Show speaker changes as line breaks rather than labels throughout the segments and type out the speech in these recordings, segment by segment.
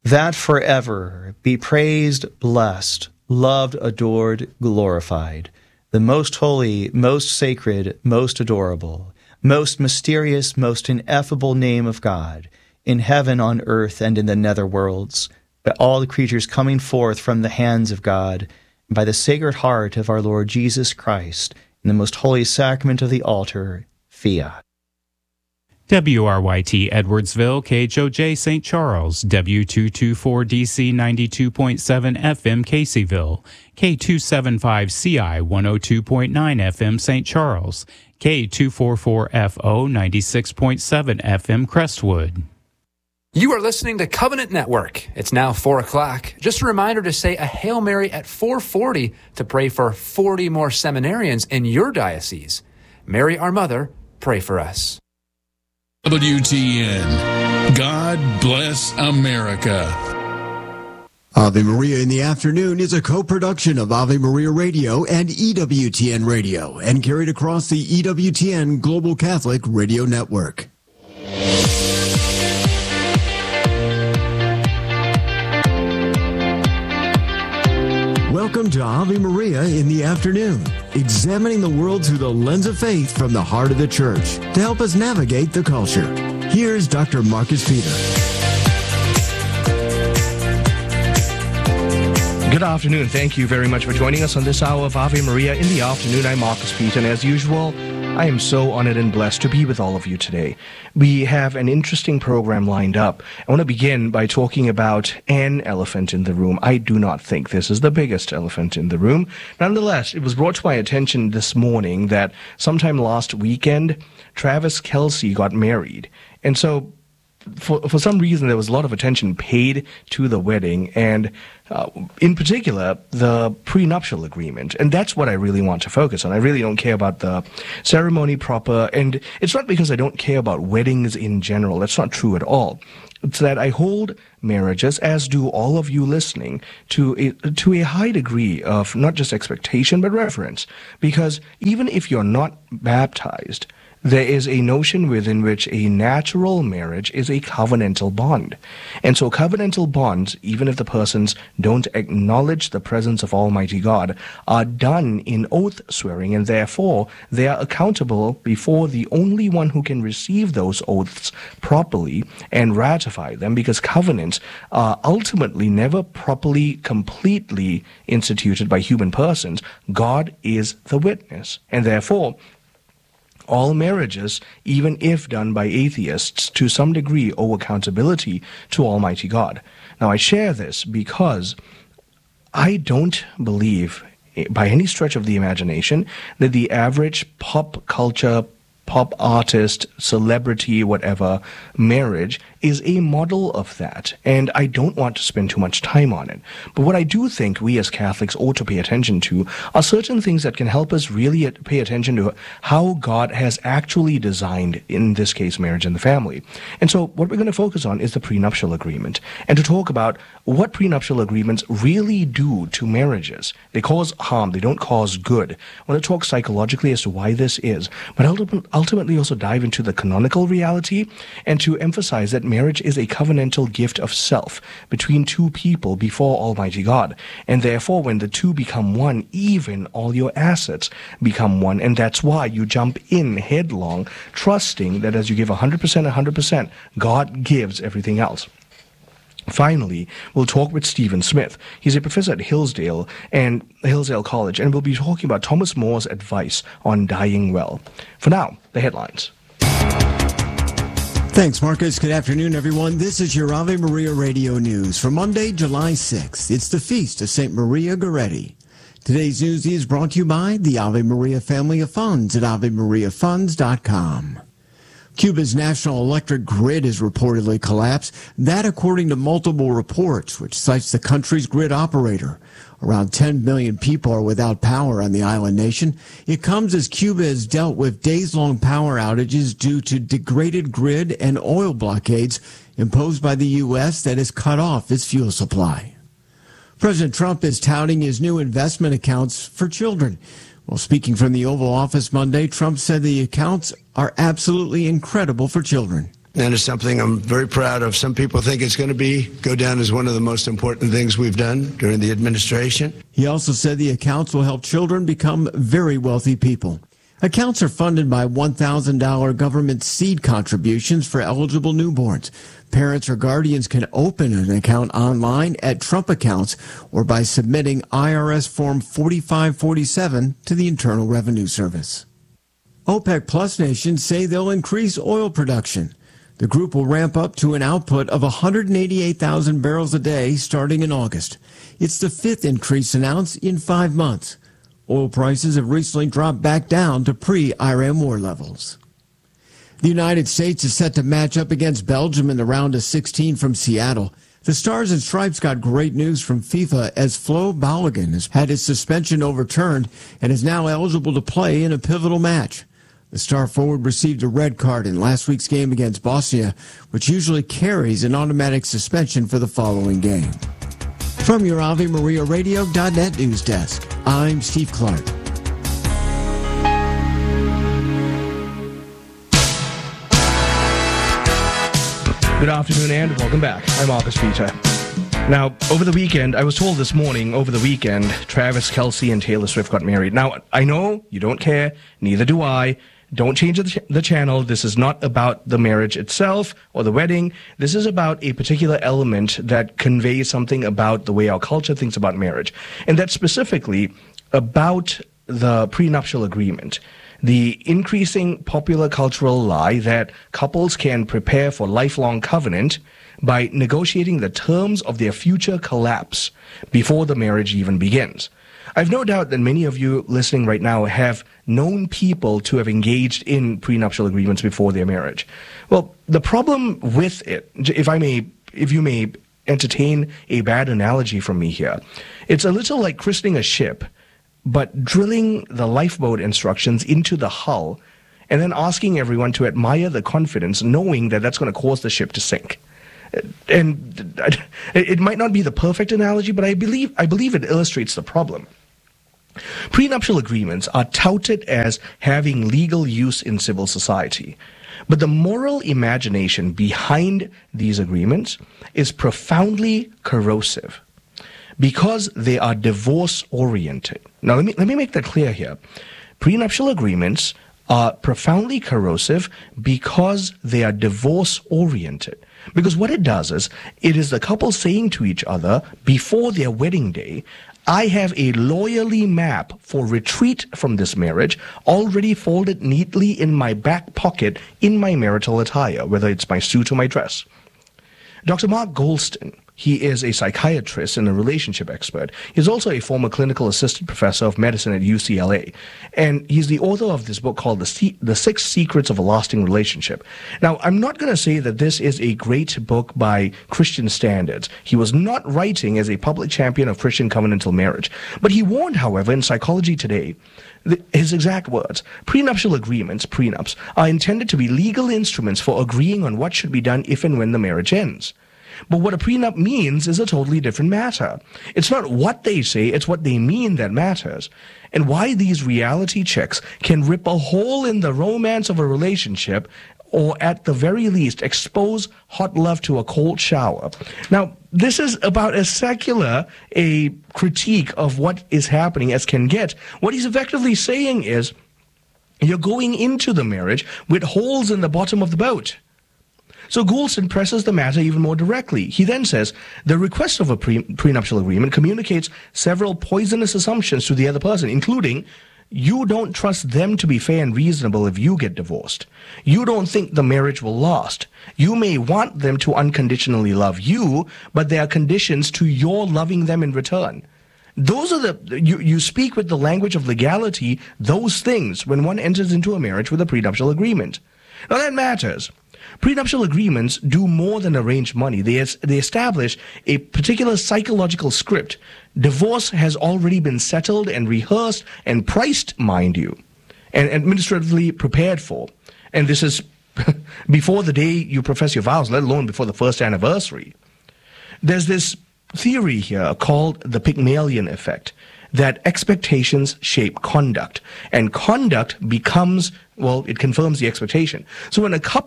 that forever be praised, blessed, loved, adored, glorified, the most holy, most sacred, most adorable, most mysterious, most ineffable name of God, in heaven, on earth, and in the nether worlds, by all the creatures coming forth from the hands of God, and by the Sacred Heart of our Lord Jesus Christ, in the most holy sacrament of the altar, fiat.
WRYT Edwardsville, KHOJ St. Charles, W224DC 92.7 FM Caseyville, K275CI 102.9 FM St. Charles, K244FO 96.7 FM Crestwood.
You are listening to Covenant Network. It's now 4 o'clock. Just a reminder to say a Hail Mary at 4:40 to pray for 40 more seminarians in your diocese. Mary, our Mother, pray for us.
WTN. God bless America.
Ave Maria in the Afternoon is a co-production of Ave Maria Radio and EWTN Radio and carried across the EWTN Global Catholic Radio Network. Welcome to Ave Maria in the Afternoon, examining the world through the lens of faith from the heart of the Church to help us navigate the culture. Here's Dr. Marcus Peter.
Good afternoon. Thank you very much for joining us on this hour of Ave Maria in the Afternoon. I'm Marcus Peter, and as usual, I am so honored and blessed to be with all of you today. We have an interesting program lined up. I want to begin by talking about an elephant in the room. I do not think this is the biggest elephant in the room. Nonetheless, it was brought to my attention this morning that sometime last weekend, Travis Kelce got married. And so for some reason, there was a lot of attention paid to the wedding and in particular, the prenuptial agreement. And that's what I really want to focus on. I really don't care about the ceremony proper. And it's not because I don't care about weddings in general. That's not true at all. It's that I hold marriages, as do all of you listening, to a high degree of not just expectation, but reverence. Because even if you're not baptized, there is a notion within which a natural marriage is a covenantal bond. And so covenantal bonds, even if the persons don't acknowledge the presence of Almighty God, are done in oath swearing, and therefore they are accountable before the only one who can receive those oaths properly and ratify them, because covenants are ultimately never properly, completely instituted by human persons. God is the witness, and therefore all marriages, even if done by atheists, to some degree owe accountability to Almighty God. Now, I share this because I don't believe, by any stretch of the imagination, that the average pop culture, pop artist, celebrity, whatever, marriage is a model of that. And I don't want to spend too much time on it. But what I do think we as Catholics ought to pay attention to are certain things that can help us really pay attention to how God has actually designed, in this case, marriage and the family. And so what we're going to focus on is the prenuptial agreement, and to talk about what prenuptial agreements really do to marriages. They cause harm. They don't cause good. I want to talk psychologically as to why this is, but ultimately also dive into the canonical reality and to emphasize that marriage is a covenantal gift of self between two people before Almighty God. And therefore, when the two become one, even all your assets become one. And that's why you jump in headlong, trusting that as you give 100%, God gives everything else. Finally, we'll talk with Stephen Smith. He's a professor at Hillsdale College, and we'll be talking about Thomas More's advice on dying well. For now, the headlines.
Thanks, Marcus. Good afternoon, everyone. This is your Ave Maria Radio News for Monday, July 6th. It's the feast of St. Maria Goretti. Today's news is brought to you by the Ave Maria family of funds at AveMariaFunds.com. Cuba's national electric grid has reportedly collapsed. That according to multiple reports, which cites the country's grid operator. Around 10 million people are without power on the island nation. It comes as Cuba has dealt with days-long power outages due to degraded grid and oil blockades imposed by the U.S. that has cut off its fuel supply. President Trump is touting his new investment accounts for children. Well, speaking from the Oval Office Monday, Trump said the accounts are absolutely incredible for children.
And it's something I'm very proud of. Some people think it's going to go down as one of the most important things we've done during the administration.
He also said the accounts will help children become very wealthy people. Accounts are funded by $1,000 government seed contributions for eligible newborns. Parents or guardians can open an account online at Trump Accounts or by submitting IRS Form 4547 to the Internal Revenue Service. OPEC Plus nations say they'll increase oil production. The group will ramp up to an output of 188,000 barrels a day starting in August. It's the fifth increase announced in 5 months. Oil prices have recently dropped back down to pre-Iran war levels. The United States is set to match up against Belgium in the round of 16 from Seattle. The Stars and Stripes got great news from FIFA as Flo Balogun has had his suspension overturned and is now eligible to play in a pivotal match. The star forward received a red card in last week's game against Bosnia, which usually carries an automatic suspension for the following game. From your AveMariaRadio.net news desk, I'm Steve Clark.
Good afternoon and welcome back. I'm Marcus Peter. Now, over the weekend, I was told this morning, Travis Kelce and Taylor Swift got married. Now, I know you don't care, neither do I. Don't change the channel. This is not about the marriage itself or the wedding. This is about a particular element that conveys something about the way our culture thinks about marriage. And that's specifically about the prenuptial agreement. The increasing popular cultural lie that couples can prepare for lifelong covenant by negotiating the terms of their future collapse before the marriage even begins. I've no doubt that many of you listening right now have known people to have engaged in prenuptial agreements before their marriage. Well, the problem with it, if you may entertain a bad analogy from me here, it's a little like christening a ship, but drilling the lifeboat instructions into the hull and then asking everyone to admire the confidence, knowing that that's going to cause the ship to sink. And it might not be the perfect analogy, but I believe it illustrates the problem. Prenuptial agreements are touted as having legal use in civil society, but the moral imagination behind these agreements is profoundly corrosive because they are divorce-oriented. Now, let me make that clear here. Prenuptial agreements are profoundly corrosive because they are divorce-oriented. Because what it does is, it is the couple saying to each other before their wedding day, I have a lawyerly map for retreat from this marriage already folded neatly in my back pocket in my marital attire, whether it's my suit or my dress. Dr. Mark Goldstein, he is a psychiatrist and a relationship expert. He's also a former clinical assistant professor of medicine at UCLA. And he's the author of this book called The 6 Secrets of a Lasting Relationship. Now, I'm not going to say that this is a great book by Christian standards. He was not writing as a public champion of Christian covenantal marriage. But he warned, however, in Psychology Today, his exact words, prenuptial agreements, prenups, are intended to be legal instruments for agreeing on what should be done if and when the marriage ends. But what a prenup means is a totally different matter. It's not what they say, it's what they mean that matters. And why these reality checks can rip a hole in the romance of a relationship, or at the very least expose hot love to a cold shower. Now, this is about as secular a critique of what is happening as can get. What he's effectively saying is, you're going into the marriage with holes in the bottom of the boat. So Goulston presses the matter even more directly. He then says, the request of a prenuptial agreement communicates several poisonous assumptions to the other person, including, you don't trust them to be fair and reasonable if you get divorced. You don't think the marriage will last. You may want them to unconditionally love you, but there are conditions to your loving them in return. Those are you speak with the language of legality, those things, when one enters into a marriage with a prenuptial agreement. Now that matters. Prenuptial agreements do more than arrange money. They establish a particular psychological script. Divorce has already been settled and rehearsed and priced, mind you, and administratively prepared for. And this is before the day you profess your vows, let alone before the first anniversary. There's this theory here called the Pygmalion effect, that expectations shape conduct, and conduct becomes, well, it confirms the expectation. So when a couple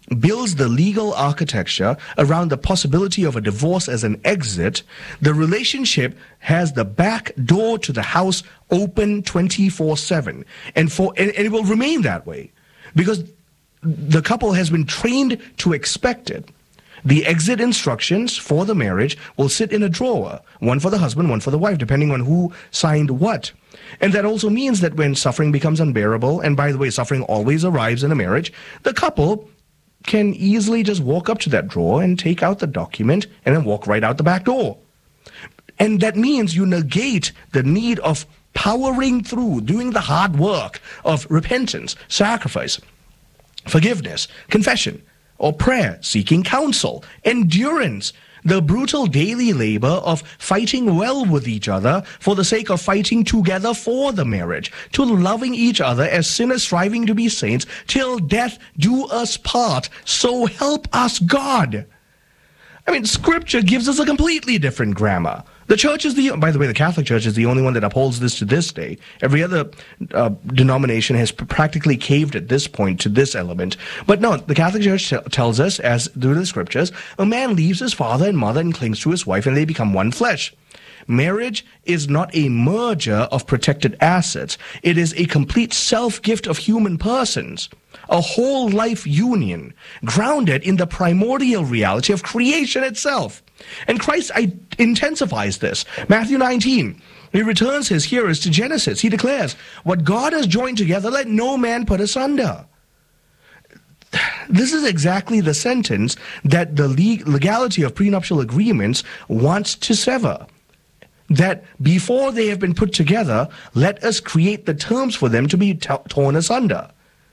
builds the legal architecture around the possibility of a divorce as an exit, the relationship has the back door to the house open 24/7. And it will remain that way because the couple has been trained to expect it. The exit instructions for the marriage will sit in a drawer, one for the husband, one for the wife, depending on who signed what. And that also means that when suffering becomes unbearable, and by the way, suffering always arrives in a marriage, the couple can easily just walk up to that drawer and take out the document and then walk right out the back door. And that means you negate the need of powering through, doing the hard work of repentance, sacrifice, forgiveness, confession, or prayer, seeking counsel, endurance, the brutal daily labor of fighting well with each other for the sake of fighting together for the marriage, to loving each other as sinners striving to be saints, till death do us part, so help us God. I mean, Scripture gives us a completely different grammar. The church is by the way, the Catholic Church is the only one that upholds this to this day. Every other denomination has practically caved at this point to this element. But no, the Catholic Church tells us, as through the Scriptures, a man leaves his father and mother and clings to his wife, and they become one flesh. Marriage is not a merger of protected assets. It is a complete self-gift of human persons. A whole life union grounded in the primordial reality of creation itself. And Christ intensifies this. Matthew 19, he returns his hearers to Genesis. He declares, what God has joined together, let no man put asunder. This is exactly the sentence that the legality of prenuptial agreements wants to sever. That before they have been put together, let us create the terms for them to be torn asunder.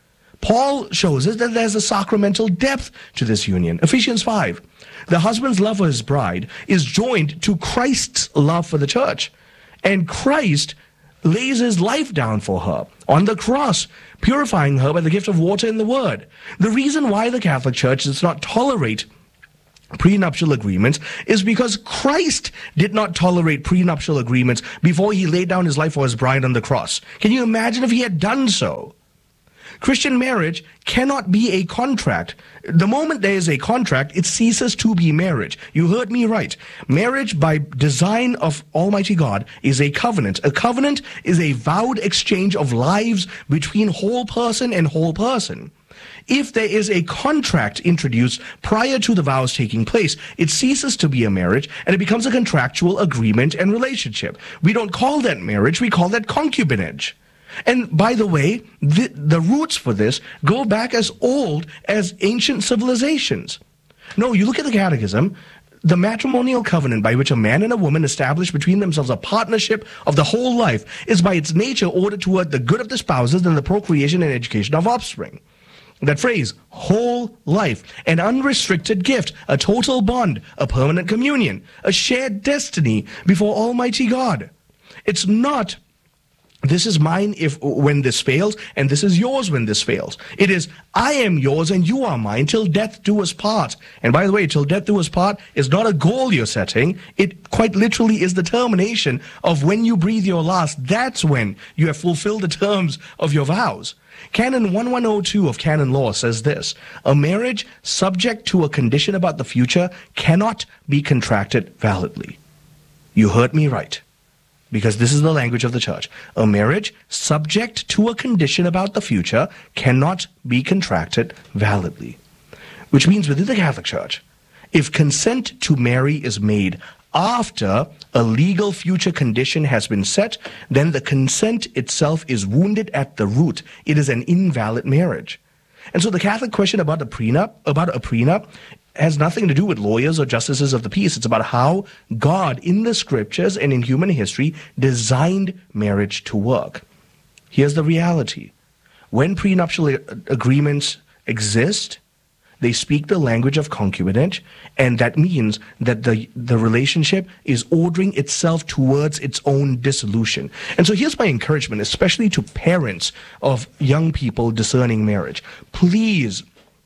Paul shows us that there's a sacramental depth to this union. Ephesians 5, the husband's love for his bride is joined to Christ's love for the church. And Christ lays his life down for her on the cross, purifying her by the gift of water and the word. The reason why the Catholic Church does not tolerate prenuptial agreements is because Christ did not tolerate prenuptial agreements before he laid down his life for his bride on the cross. Can you imagine if he had done so? Christian marriage cannot be a contract. The moment there is a contract, it ceases to be marriage. You heard me right. Marriage, by design of Almighty God, is a covenant. A covenant is a vowed exchange of lives between whole person and whole person. If there is a contract introduced prior to the vows taking place, it ceases to be a marriage and it becomes a contractual agreement and relationship. We don't call that marriage, we call that concubinage. And by the way, the roots for this go back as old as ancient civilizations. No, you look at the Catechism, the matrimonial covenant by which a man and a woman establish between themselves a partnership of the whole life is by its nature ordered toward the good of the spouses and the procreation and education of offspring. That phrase, whole life, an unrestricted gift, a total bond, a permanent communion, a shared destiny before Almighty God. It's not, this is mine when this fails, and this is yours when this fails. It is, I am yours and you are mine till death do us part. And by the way, till death do us part is not a goal you're setting. It quite literally is the termination of when you breathe your last. That's when you have fulfilled the terms of your vows. Canon 1102 of canon law says this: a marriage subject to a condition about the future cannot be contracted validly. You heard me right, because this is the language of the church. A marriage subject to a condition about the future cannot be contracted validly. Which means within the Catholic Church, if consent to marry is made after a legal future condition has been set, then the consent itself is wounded at the root. It is an invalid marriage. And so the Catholic question about a prenup has nothing to do with lawyers or justices of the peace. It's about how God in the scriptures and in human history designed marriage to work. Here's the reality. When prenuptial agreements exist, they speak the language of concubinage, and that means that the relationship is ordering itself towards its own dissolution. And so here's my encouragement, especially to parents of young people discerning marriage. Please,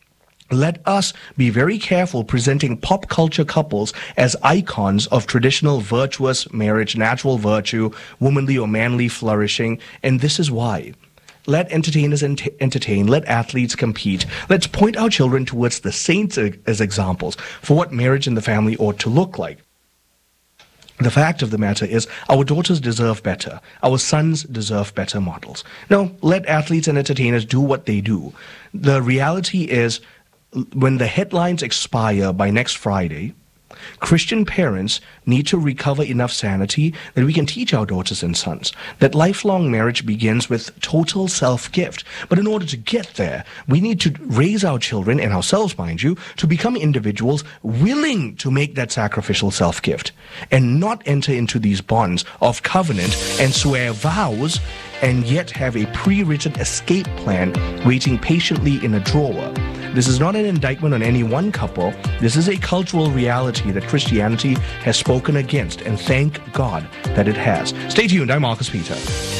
let us be very careful presenting pop culture couples as icons of traditional virtuous marriage, natural virtue, womanly or manly flourishing. And this is why. let entertainers entertain, let athletes compete. Let's point our children towards the saints as examples for what marriage and the family ought to look like. The fact of the matter is, our daughters deserve better. Our sons deserve better models. Now, let athletes and entertainers do what they do. The reality is, when the headlines expire by next Friday, Christian parents need to recover enough sanity that we can teach our daughters and sons that lifelong marriage begins with total self-gift. But in order to get there, we need to raise our children, and ourselves, mind you, to become individuals willing to make that sacrificial self-gift and not enter into these bonds of covenant and swear vows and yet have a pre-written escape plan waiting patiently in a drawer. This is not an indictment on any one couple. This is a cultural reality that Christianity has spoken against, and thank God that it has. Stay tuned. I'm Marcus Peter.